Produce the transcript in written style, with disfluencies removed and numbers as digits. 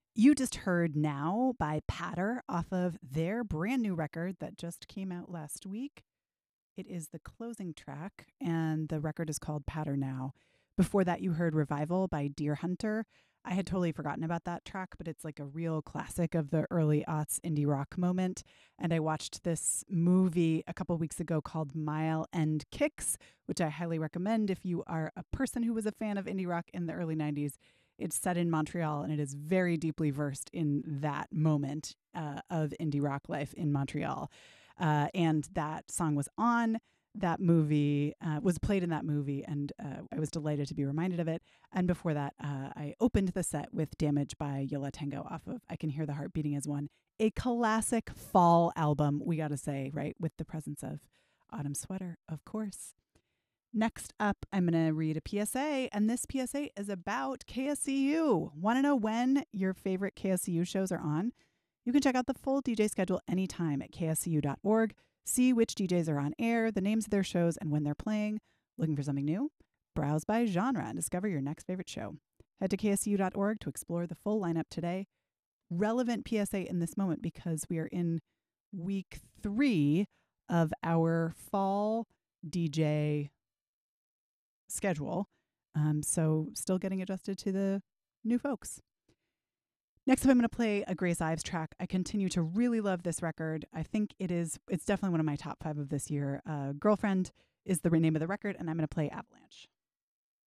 You just heard Now by Patter off of their brand new record that just came out last week. It is the closing track, and the record is called Patter Now. Before that, you heard Revival by Deer Hunter. I had totally forgotten about that track, but it's like a real classic of the early aughts indie rock moment. And I watched this movie a couple weeks ago called Mile End Kicks, which I highly recommend if you are a person who was a fan of indie rock in the early 90s. It's set in Montreal and it is very deeply versed in that moment of indie rock life in Montreal. And that song was on that movie, was played in that movie, and I was delighted to be reminded of it. And before that, I opened the set with Damage by Yo La Tengo off of I Can Hear the Heart Beating as One, a classic fall album, we got to say, right? With the presence of Autumn Sweater, of course. Next up, I'm going to read a PSA, and this PSA is about KSCU. Want to know when your favorite KSCU shows are on? You can check out the full DJ schedule anytime at kscu.org. See which DJs are on air, the names of their shows, and when they're playing. Looking for something new? Browse by genre and discover your next favorite show. Head to kscu.org to explore the full lineup today. Relevant PSA in this moment because we are in week 3 of our fall DJ schedule. So still getting adjusted to the new folks. Next up, I'm going to play a Grace Ives track. I continue to really love this record. I think it's definitely one of my top 5 of this year. Girlfriend is the name of the record, and I'm going to play Avalanche.